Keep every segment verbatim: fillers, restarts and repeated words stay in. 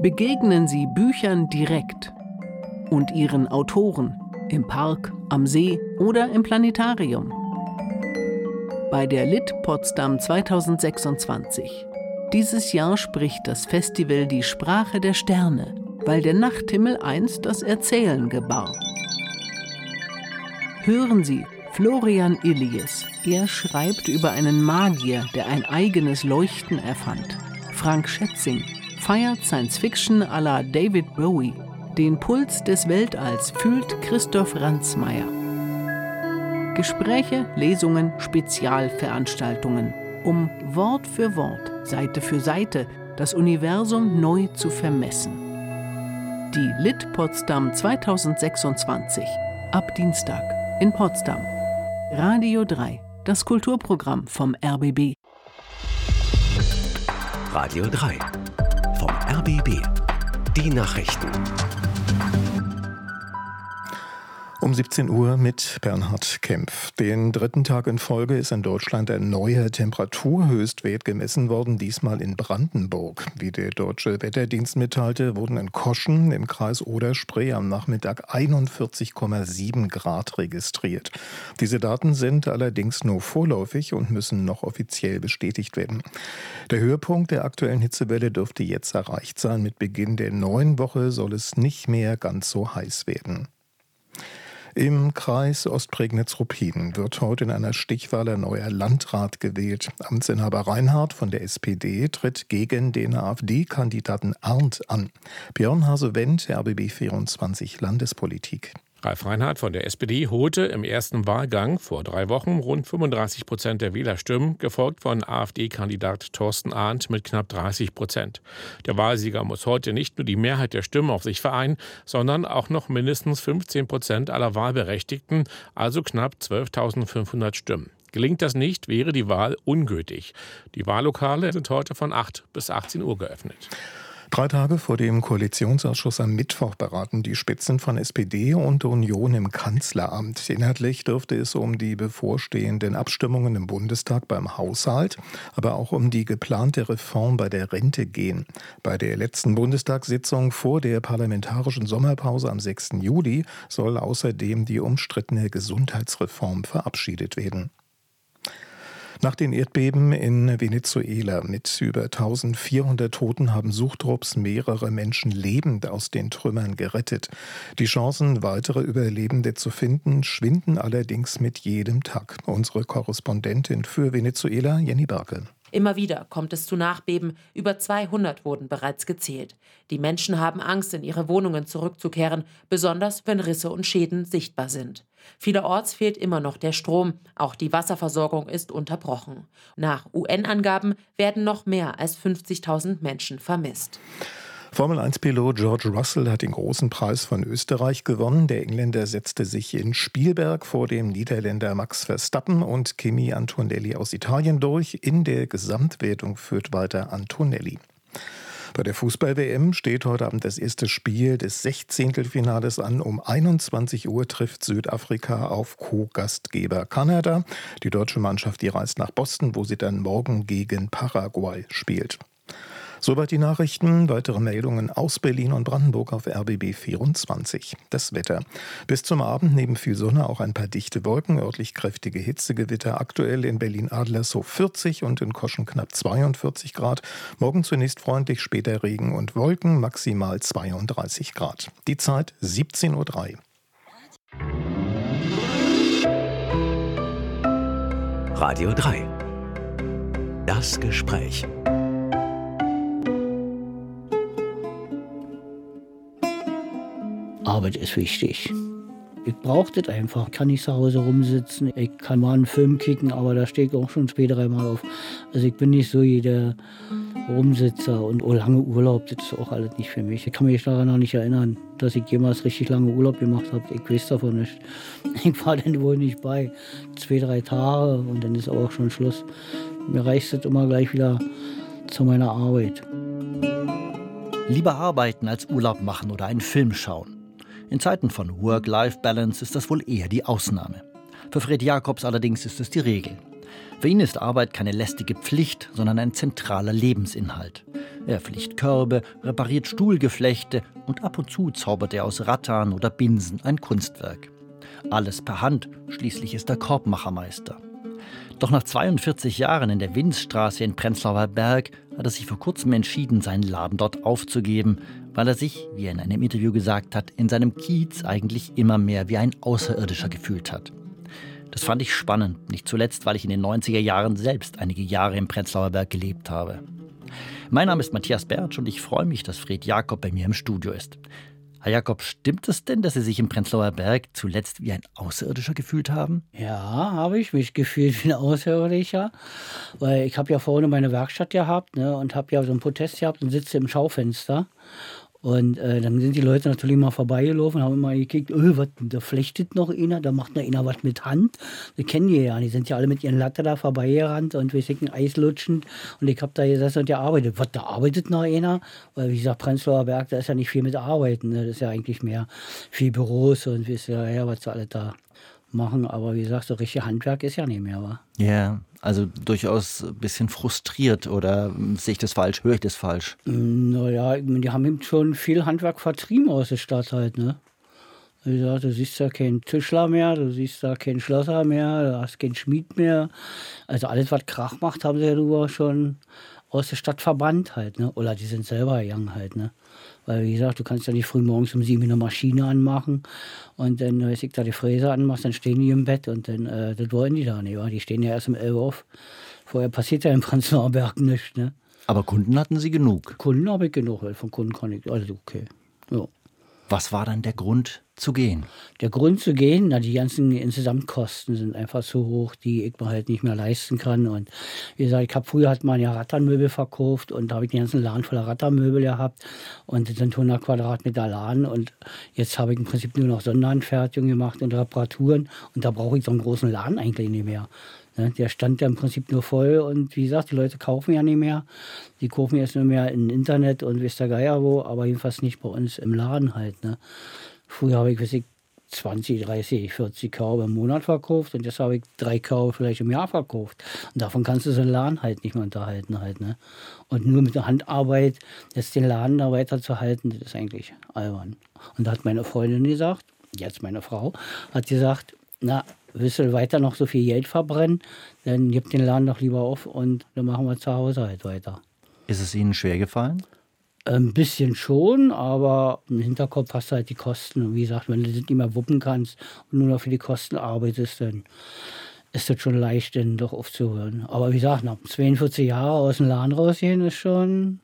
Begegnen Sie Büchern direkt und ihren Autoren im Park, am See oder im Planetarium. Bei der Lit Potsdam zweitausendsechsundzwanzig. Dieses Jahr spricht das Festival die Sprache der Sterne, weil der Nachthimmel einst das Erzählen gebar. Hören Sie Florian Illies. Er schreibt über einen Magier, der ein eigenes Leuchten erfand. Frank Schätzing feiert Science-Fiction à la David Bowie. Den Puls des Weltalls fühlt Christoph Ransmayr. Gespräche, Lesungen, Spezialveranstaltungen, um Wort für Wort, Seite für Seite das Universum neu zu vermessen. Die Lit Potsdam zweitausendsechsundzwanzig. Ab Dienstag in Potsdam. Radio drei, das Kulturprogramm vom R B B. Radio drei, vom R B B. Die Nachrichten. Um siebzehn Uhr mit Bernhard Kempf. Den dritten Tag in Folge ist in Deutschland ein neuer Temperaturhöchstwert gemessen worden, diesmal in Brandenburg. Wie der Deutsche Wetterdienst mitteilte, wurden in Koschen im Kreis Oder-Spree am Nachmittag einundvierzig Komma sieben Grad registriert. Diese Daten sind allerdings nur vorläufig und müssen noch offiziell bestätigt werden. Der Höhepunkt der aktuellen Hitzewelle dürfte jetzt erreicht sein. Mit Beginn der neuen Woche soll es nicht mehr ganz so heiß werden. Im Kreis Ostprignitz-Ruppin wird heute in einer Stichwahl ein neuer Landrat gewählt. Amtsinhaber Reinhardt von der S P D tritt gegen den AfD-Kandidaten Arndt an. Björn Hase-Wendt, R B B vierundzwanzig Landespolitik. Ralf Reinhardt von der S P D holte im ersten Wahlgang vor drei Wochen rund fünfunddreißig Prozent der Wählerstimmen, gefolgt von AfD-Kandidat Thorsten Arndt mit knapp dreißig Prozent. Der Wahlsieger muss heute nicht nur die Mehrheit der Stimmen auf sich vereinen, sondern auch noch mindestens fünfzehn Prozent aller Wahlberechtigten, also knapp zwölftausendfünfhundert Stimmen. Gelingt das nicht, wäre die Wahl ungültig. Die Wahllokale sind heute von acht bis achtzehn Uhr geöffnet. Drei Tage vor dem Koalitionsausschuss am Mittwoch beraten die Spitzen von S P D und Union im Kanzleramt. Inhaltlich dürfte es um die bevorstehenden Abstimmungen im Bundestag beim Haushalt, aber auch um die geplante Reform bei der Rente gehen. Bei der letzten Bundestagssitzung vor der parlamentarischen Sommerpause am sechsten Juli soll außerdem die umstrittene Gesundheitsreform verabschiedet werden. Nach den Erdbeben in Venezuela mit über eintausendvierhundert Toten haben Suchtrupps mehrere Menschen lebend aus den Trümmern gerettet. Die Chancen, weitere Überlebende zu finden, schwinden allerdings mit jedem Tag. Unsere Korrespondentin für Venezuela, Jenny Barke. Immer wieder kommt es zu Nachbeben. Über zweihundert wurden bereits gezählt. Die Menschen haben Angst, in ihre Wohnungen zurückzukehren, besonders wenn Risse und Schäden sichtbar sind. Vielerorts fehlt immer noch der Strom. Auch die Wasserversorgung ist unterbrochen. Nach U N-Angaben werden noch mehr als fünfzigtausend Menschen vermisst. Formel eins Pilot George Russell hat den großen Preis von Österreich gewonnen. Der Engländer setzte sich in Spielberg vor dem Niederländer Max Verstappen und Kimi Antonelli aus Italien durch. In der Gesamtwertung führt weiter Antonelli. Bei der Fußball-W M steht heute Abend das erste Spiel des Sechzehntelfinales an. Um einundzwanzig Uhr trifft Südafrika auf Co-Gastgeber Kanada. Die deutsche Mannschaft, die reist nach Boston, wo sie dann morgen gegen Paraguay spielt. Soweit die Nachrichten. Weitere Meldungen aus Berlin und Brandenburg auf R B B vierundzwanzig. Das Wetter. Bis zum Abend neben viel Sonne auch ein paar dichte Wolken, örtlich kräftige Hitzegewitter. Aktuell in Berlin-Adlershof vierzig und in Koschen knapp zweiundvierzig Grad. Morgen zunächst freundlich, später Regen und Wolken, maximal zweiunddreißig Grad. Die Zeit siebzehn Uhr drei. Radio drei. Das Gespräch. Arbeit ist wichtig. Ich brauche das einfach. Ich kann nicht zu Hause rumsitzen. Ich kann mal einen Film kicken, aber da stehe ich auch schon später einmal auf. Also ich bin nicht so jeder Rumsitzer und oh, lange Urlaub, das ist auch alles nicht für mich. Ich kann mich daran noch nicht erinnern, dass ich jemals richtig lange Urlaub gemacht habe. Ich weiß davon nicht. Ich war dann wohl nicht bei. Zwei, drei Tage und dann ist auch schon Schluss. Mir reicht es immer gleich wieder zu meiner Arbeit. Lieber arbeiten als Urlaub machen oder einen Film schauen. In Zeiten von Work-Life-Balance ist das wohl eher die Ausnahme. Für Fred Jacobs allerdings ist es die Regel. Für ihn ist Arbeit keine lästige Pflicht, sondern ein zentraler Lebensinhalt. Er flicht Körbe, repariert Stuhlgeflechte und ab und zu zaubert er aus Rattan oder Binsen ein Kunstwerk. Alles per Hand, schließlich ist er Korbmachermeister. Doch nach zweiundvierzig Jahren in der Winzstraße in Prenzlauer Berg hat er sich vor kurzem entschieden, seinen Laden dort aufzugeben, weil er sich, wie er in einem Interview gesagt hat, in seinem Kiez eigentlich immer mehr wie ein Außerirdischer gefühlt hat. Das fand ich spannend, nicht zuletzt, weil ich in den neunziger Jahren selbst einige Jahre im Prenzlauer Berg gelebt habe. Mein Name ist Matthias Bertsch und ich freue mich, dass Fred Jakob bei mir im Studio ist. Herr Jakob, stimmt es denn, dass Sie sich im Prenzlauer Berg zuletzt wie ein Außerirdischer gefühlt haben? Ja, habe ich mich gefühlt wie ein Außerirdischer, weil ich habe ja vorne meine Werkstatt gehabt, ne, und habe ja so einen Protest gehabt und sitze im Schaufenster. Und äh, dann sind die Leute natürlich mal vorbeigelaufen und haben immer gekickt, öh, was, da flechtet noch einer, da macht noch einer was mit Hand. Das kennen die ja, die sind ja alle mit ihren Latte da vorbeigerannt und wir sind Eis lutschend. Und ich habe da gesessen und gearbeitet. Was, da arbeitet noch einer? Weil wie gesagt, Prenzlauer Berg, da ist ja nicht viel mit Arbeiten, ne? Das ist ja eigentlich mehr viel Büros und wisst ja, ja, was sie alle da machen. Aber wie gesagt, so richtig Handwerk ist ja nicht mehr, wa? Ja, yeah, also durchaus ein bisschen frustriert, oder sehe ich das falsch, höre ich das falsch? Naja, die haben eben schon viel Handwerk vertrieben aus der Stadt halt, ne? Wie gesagt, du siehst da keinen Tischler mehr, du siehst da keinen Schlosser mehr, du hast keinen Schmied mehr. Also alles, was Krach macht, haben sie ja nur schon aus der Stadt verbannt halt, ne? Oder die sind selber gegangen halt, ne? Weil, wie gesagt, du kannst ja nicht früh morgens um sieben eine Maschine anmachen und dann, wenn ich da die Fräse anmachst, dann stehen die im Bett und dann, äh, das wollen die da nicht, wa? Die stehen ja erst um elf Uhr auf. Vorher passiert ja im Prenzlauer Berg nichts, ne? Aber Kunden hatten Sie genug? Kunden habe ich genug, weil von Kunden kann ich, alles okay, ja. Was war dann der Grund zu gehen? Der Grund zu gehen, na, die ganzen Insgesamtkosten sind einfach so hoch, die ich mir halt nicht mehr leisten kann. Und wie gesagt, ich habe früher hat man ja Rattanmöbel verkauft und da habe ich den ganzen Laden voller Rattanmöbel gehabt und das sind hundert Quadratmeter Laden und jetzt habe ich im Prinzip nur noch Sonderanfertigung gemacht und Reparaturen und da brauche ich so einen großen Laden eigentlich nicht mehr. Der stand ja im Prinzip nur voll und wie gesagt, die Leute kaufen ja nicht mehr. Die kaufen jetzt nur mehr im Internet und wisst der Geier wo, aber jedenfalls nicht bei uns im Laden halt. Ne? Früher habe ich, weiß ich, zwanzig, dreißig, vierzig Körbe im Monat verkauft und jetzt habe ich drei Körbe vielleicht im Jahr verkauft. Und davon kannst du so einen Laden halt nicht mehr unterhalten halt. Ne? Und nur mit der Handarbeit jetzt den Laden da weiterzuhalten, das ist eigentlich albern. Und da hat meine Freundin gesagt, jetzt meine Frau, hat gesagt, na, willst du weiter noch so viel Geld verbrennen, dann gib den Laden doch lieber auf und dann machen wir zu Hause halt weiter. Ist es Ihnen schwer gefallen? Ein bisschen schon, aber im Hinterkopf hast du halt die Kosten. Und wie gesagt, wenn du das nicht mehr wuppen kannst und nur noch für die Kosten arbeitest, dann ist das schon leicht, dann doch aufzuhören. Aber wie gesagt, nach zweiundvierzig Jahren aus dem Laden rausgehen, ist schon,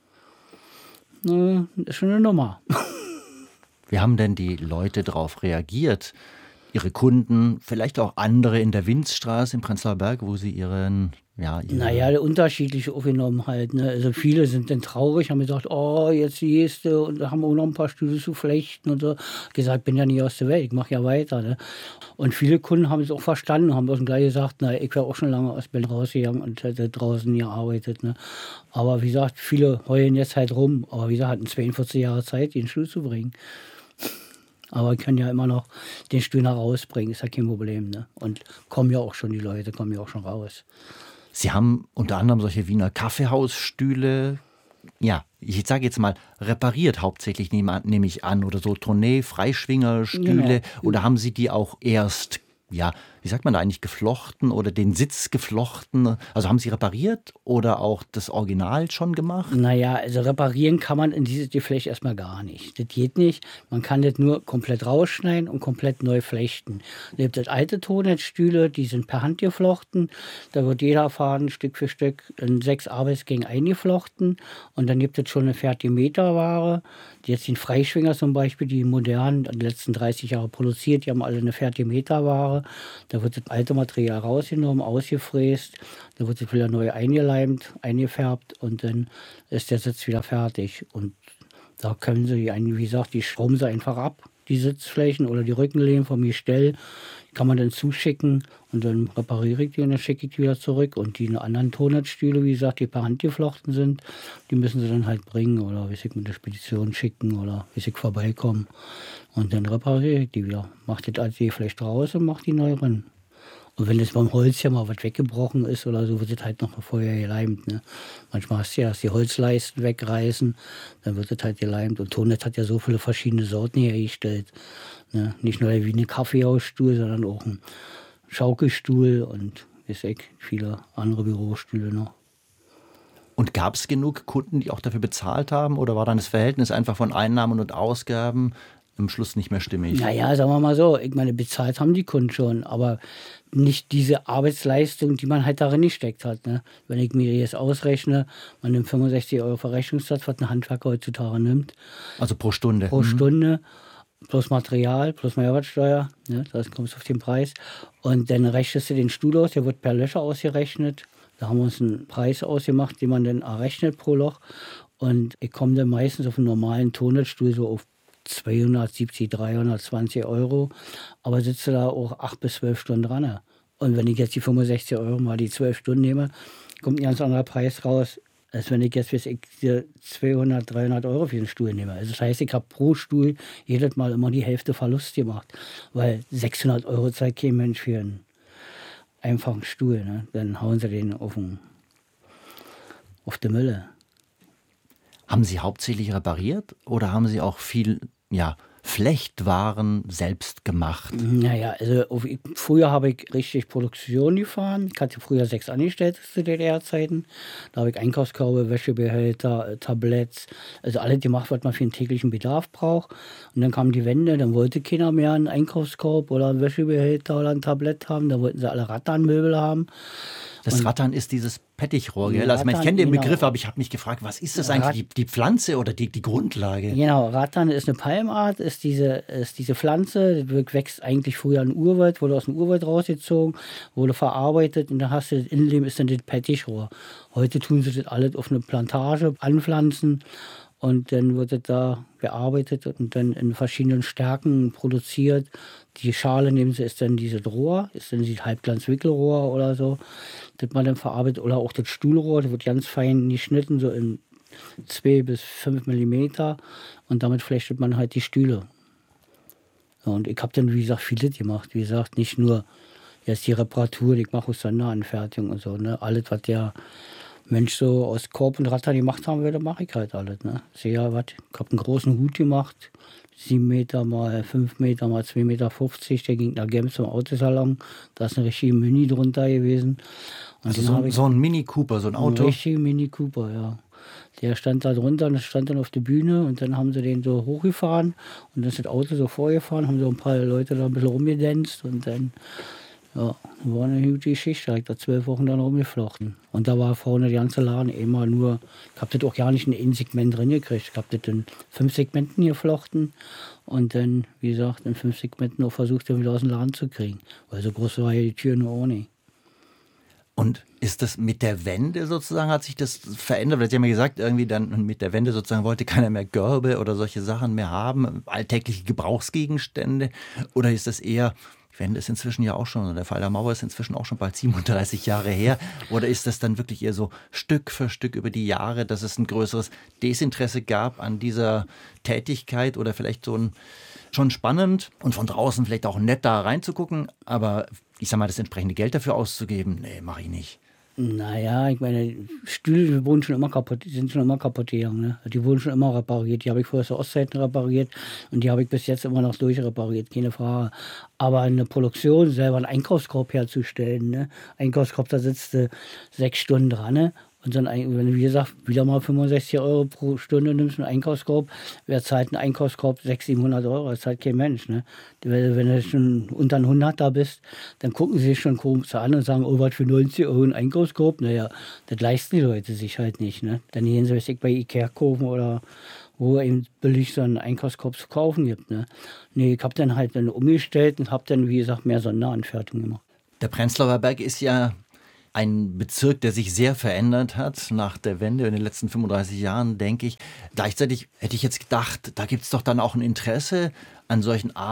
ne, ist schon eine Nummer. Wie haben denn die Leute darauf reagiert? Ihre Kunden, vielleicht auch andere in der Winzstraße in Prenzlauer Berg, wo Sie Ihren, ja... Ihre naja, unterschiedlich aufgenommen halt. Ne? Also viele sind dann traurig, haben gesagt, oh, jetzt gehst du und haben auch noch ein paar Stühle zu flechten und so. Gesagt, ich bin ja nicht aus der Welt, ich mache ja weiter. Ne? Und viele Kunden haben es auch verstanden, haben auch gleich gesagt, na, ich wäre auch schon lange aus Berlin rausgegangen und hätte draußen gearbeitet. Ne? Aber wie gesagt, viele heulen jetzt halt rum. Aber wie gesagt, hatten zweiundvierzig Jahre Zeit, den Stuhl zu bringen. Aber ich kann ja immer noch den Stuhl nach rausbringen, ist ja kein Problem. Ne? Und kommen ja auch schon, die Leute kommen ja auch schon raus. Sie haben unter anderem solche Wiener Kaffeehausstühle, ja, ich sage jetzt mal, repariert hauptsächlich, nehme nehm ich an, oder so Tournee-Freischwingerstühle. Genau. Oder haben Sie die auch erst, ja, wie sagt man da eigentlich, geflochten oder den Sitz geflochten? Also haben Sie repariert oder auch das Original schon gemacht? Naja, also reparieren kann man in dieses Geflecht erstmal gar nicht. Das geht nicht. Man kann das nur komplett rausschneiden und komplett neu flechten. Es gibt das alte Tonnetzstühle, die sind per Hand geflochten. Da wird jeder Faden Stück für Stück in sechs Arbeitsgängen eingeflochten. Und dann gibt es schon eine fertige Meterware. Jetzt den Freischwinger zum Beispiel, die modernen, die letzten dreißig Jahre produziert, die haben alle eine fertige Meterware. Da wird das alte Material rausgenommen, ausgefräst, da wird es wieder neu eingeleimt, eingefärbt und dann ist der Sitz wieder fertig. Und da können Sie, wie gesagt, die schrauben sie einfach ab, die Sitzflächen oder die Rückenlehnen vom Gestell, kann man dann zuschicken und dann repariere ich die und dann schicke ich die wieder zurück. Und die anderen Tonnetzstühle, wie gesagt, die per Hand geflochten sind, die müssen sie dann halt bringen oder wie ich mit der Spedition schicken oder wie ich vorbeikommen. Und dann repariere ich die wieder. Mache das alte Geflecht raus und mache die neu rein. Und wenn jetzt beim Holz ja mal was weggebrochen ist oder so, wird es halt noch mal vorher geleimt. Ne? Manchmal hast du ja, dass die Holzleisten wegreißen, dann wird es halt geleimt. Und Tonnet hat ja so viele verschiedene Sorten hergestellt. Ne? Nicht nur wie ein Kaffeehausstuhl, sondern auch ein Schaukelstuhl und weiß ich, viele andere Bürostühle noch. Und gab es genug Kunden, die auch dafür bezahlt haben? Oder war dann das Verhältnis einfach von Einnahmen und Ausgaben am Schluss nicht mehr stimmig? Naja, sagen wir mal so, ich meine, bezahlt haben die Kunden schon, aber nicht diese Arbeitsleistung, die man halt darin gesteckt hat. Ne? Wenn ich mir jetzt ausrechne, man nimmt fünfundsechzig Euro Verrechnungssatz, was ein Handwerker heutzutage nimmt. Also pro Stunde? Pro mhm. Stunde, plus Material, plus Mehrwertsteuer, ne? Das kommt auf den Preis. Und dann rechnest du den Stuhl aus, der wird per Löcher ausgerechnet. Da haben wir uns einen Preis ausgemacht, den man dann errechnet pro Loch. Und ich komme dann meistens auf einen normalen Tonnettstuhl so auf zweihundertsiebzig, dreihundertzwanzig Euro, aber sitze da auch acht bis zwölf Stunden dran. Und wenn ich jetzt die fünfundsechzig Euro mal die zwölf Stunden nehme, kommt ein ganz anderer Preis raus, als wenn ich jetzt bis ich zweihundert, dreihundert Euro für den Stuhl nehme. Also das heißt, ich habe pro Stuhl jedes Mal immer die Hälfte Verlust gemacht, weil sechshundert Euro zahlt kein Mensch für einen einfachen Stuhl. Ne? Dann hauen sie den auf, den, auf die Mülle. Haben Sie hauptsächlich repariert oder haben Sie auch viel, ja, Flechtwaren selbst gemacht? Naja, also auf, früher habe ich richtig Produktion gefahren. Ich hatte früher sechs Angestellte zu D D R-Zeiten. Da habe ich Einkaufskörbe, Wäschebehälter, Tabletts, also alles gemacht, was man für den täglichen Bedarf braucht. Und dann kam die Wende, dann wollte keiner mehr einen Einkaufskorb oder einen Wäschebehälter oder ein Tablett haben. Da wollten sie alle Rattanmöbel haben. Das und Rattan ist dieses Pettichrohr, gell? Also ich kenne den Begriff, genau. Aber ich habe mich gefragt, was ist das eigentlich, die, die Pflanze oder die, die Grundlage? Genau, Rattan ist eine Palmart, ist diese, ist diese Pflanze, die wächst eigentlich früher im Urwald, wurde aus dem Urwald rausgezogen, wurde verarbeitet und dann hast du das Innenleben, ist dann das Pettichrohr. Heute tun sie das alles auf eine Plantage anpflanzen. Und dann wird es da bearbeitet und dann in verschiedenen Stärken produziert. Die Schale nehmen sie, ist dann dieses Rohr, ist dann dieses Halbglanzwickelrohr oder so, das man dann verarbeitet. Oder auch das Stuhlrohr, das wird ganz fein geschnitten, so in zwei bis fünf Millimeter. Und damit flechtet man halt die Stühle. Ja, und ich habe dann, wie gesagt, vieles gemacht. Wie gesagt, nicht nur jetzt die Reparatur, ich mache auch Sonderanfertigung und so. Ne? Alles, was der Mensch so aus Korb und Rattan gemacht haben würde, mache ich halt alles. Ne? Sehr was. Ich habe einen großen Hut gemacht, sieben Meter mal fünf Meter mal zwei Meter fünfzig, der ging nach Genf zum Autosalon. Da ist eine richtige Mini drunter gewesen. Und also so, so ein Mini Cooper, so ein Auto? Ein richtiger Mini Cooper, ja. Der stand da drunter und stand dann auf der Bühne und dann haben sie den so hochgefahren und dann ist das Auto so vorgefahren, haben so ein paar Leute da ein bisschen rumgedänzt und dann, ja, war eine gute Geschichte. Ich habe da zwölf Wochen dann rumgeflochten. Und da war vorne die ganze Laden immer nur, ich habe das auch gar nicht in ein Segment drin gekriegt. Ich habe das in fünf Segmenten geflochten und dann, wie gesagt, in fünf Segmenten auch versucht, den wieder aus dem Laden zu kriegen. Weil so groß war ja die Tür nur auch nicht. Und ist das mit der Wende sozusagen, hat sich das verändert? Weil Sie haben ja gesagt, irgendwie dann mit der Wende sozusagen wollte keiner mehr Körbe oder solche Sachen mehr haben, alltägliche Gebrauchsgegenstände. Oder ist das eher, die Wende ist inzwischen ja auch schon, der Fall der Mauer ist inzwischen auch schon bald siebenunddreißig Jahre her. Oder ist das dann wirklich eher so Stück für Stück über die Jahre, dass es ein größeres Desinteresse gab an dieser Tätigkeit oder vielleicht so ein, schon spannend und von draußen vielleicht auch nett da reinzugucken, aber ich sag mal, das entsprechende Geld dafür auszugeben, nee, mache ich nicht. Naja, ich meine, Stühle wurden schon immer kaputt, die sind schon immer kaputt gegangen. Ne? Die wurden schon immer repariert. Die habe ich vorher zur Ostzeiten repariert und die habe ich bis jetzt immer noch durchrepariert, keine Frage. Aber eine Produktion, selber einen Einkaufskorb herzustellen, ne? Einkaufskorb, da sitzt du sechs Stunden dran, ne? Und dann, wenn du, wie gesagt, wieder mal fünfundsechzig Euro pro Stunde nimmst, einen Einkaufskorb, wer zahlt einen Einkaufskorb sechshundert, siebenhundert Euro? Das zahlt kein Mensch. Ne? Wenn du schon unter ein hunderter bist, dann gucken sie sich schon komisch an und sagen, oh, was für neunzig Euro ein Einkaufskorb? Naja, das leisten die Leute sich halt nicht. Ne? Dann gehen sie, weiß ich, bei Ikea kaufen oder wo eben billig so einen Einkaufskorb zu kaufen gibt. Ne? Nee, ich habe dann halt dann umgestellt und habe dann, wie gesagt, mehr Sonderanfertigung gemacht. Der Prenzlauer Berg ist ja ein Bezirk, der sich sehr verändert hat nach der Wende in den letzten fünfunddreißig Jahren, denke ich. Gleichzeitig hätte ich jetzt gedacht, da gibt es doch dann auch ein Interesse an solchen A,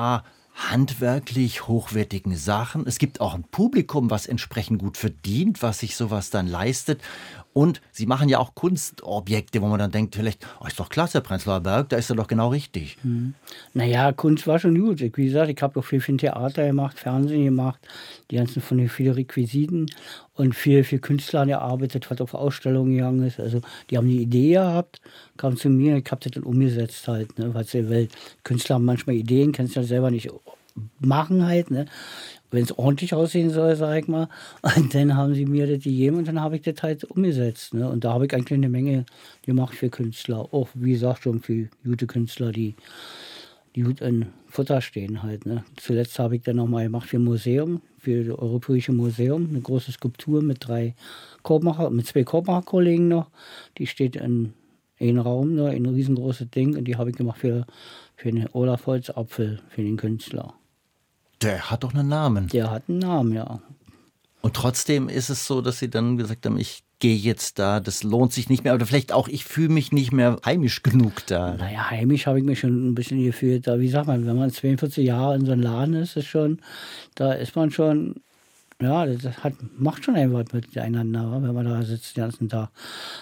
handwerklich hochwertigen Sachen. Es gibt auch ein Publikum, was entsprechend gut verdient, was sich sowas dann leistet. Und Sie machen ja auch Kunstobjekte, wo man dann denkt, vielleicht, oh, ist doch klasse, Prenzlauer Berg, da ist er doch genau richtig. Hm. Naja, Kunst war schon gut. Wie gesagt, ich habe auch viel für ein Theater gemacht, Fernsehen gemacht, die ganzen von den vielen Requisiten und viel für Künstler gearbeitet, was auf Ausstellungen gegangen ist. Also die haben eine Idee gehabt, kamen zu mir, ich habe das dann umgesetzt halt. Ne, was sie will. Künstler haben manchmal Ideen, kannst du ja selber nicht machen halt, ne? Wenn es ordentlich aussehen soll, sag ich mal. Und dann haben sie mir das gegeben und dann habe ich das halt umgesetzt. Ne? Und da habe ich eigentlich eine Menge gemacht für Künstler. Auch, wie gesagt, schon für gute Künstler, die, die gut in Futter stehen halt. Ne? Zuletzt habe ich dann nochmal gemacht für ein Museum, für das Europäische Museum, eine große Skulptur mit drei Korbmacher, mit zwei Korbmacher-Kollegen noch. Die steht in einem Raum, ne? Ein riesengroßes Ding. Und die habe ich gemacht für, für den Olaf Holzapfel, für den Künstler. Der hat doch einen Namen. Der hat einen Namen, ja. Und trotzdem ist es so, dass Sie dann gesagt haben, ich gehe jetzt da, das lohnt sich nicht mehr. Oder vielleicht auch, ich fühle mich nicht mehr heimisch genug da. Naja, heimisch habe ich mich schon ein bisschen gefühlt. Da, wie sagt man, wenn man zweiundvierzig Jahre in so einem Laden ist, ist schon, da ist man schon, ja, das hat, macht schon ein was miteinander, wenn man da sitzt den ganzen Tag.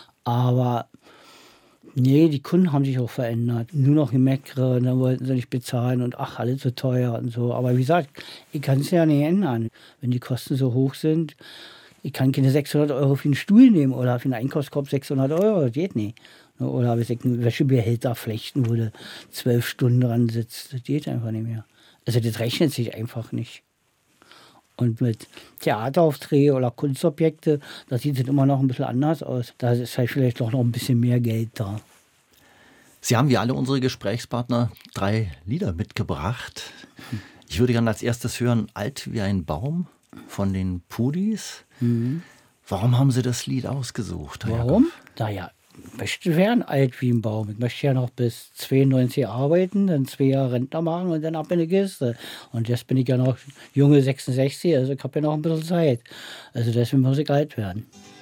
Aber nee, die Kunden haben sich auch verändert. Nur noch Gemeckere, dann wollten sie nicht bezahlen und ach, alles so teuer und so. Aber wie gesagt, ich kann es ja nicht ändern. Wenn die Kosten so hoch sind, ich kann keine sechshundert Euro für einen Stuhl nehmen oder für einen Einkaufskorb sechshundert Euro, das geht nicht. Oder habe ich einen Wäschebehälter flechten, wo du zwölf Stunden dran sitzt, das geht einfach nicht mehr. Also das rechnet sich einfach nicht. Und mit Theateraufträge oder Kunstobjekte, da sieht es immer noch ein bisschen anders aus. Da ist halt vielleicht doch noch ein bisschen mehr Geld da. Sie haben wie alle unsere Gesprächspartner drei Lieder mitgebracht. Ich würde gerne als erstes hören Alt wie ein Baum von den Pudis. Mhm. Warum haben Sie das Lied ausgesucht? Herr Warum? Naja, ich möchte werden alt wie ein Baum. Ich möchte ja noch bis zweiundneunzig arbeiten, dann zwei Jahre Rentner machen und dann ab in die Kiste. Und jetzt bin ich ja noch junge sechsundsechzig, also ich habe ja noch ein bisschen Zeit. Also deswegen muss ich alt werden.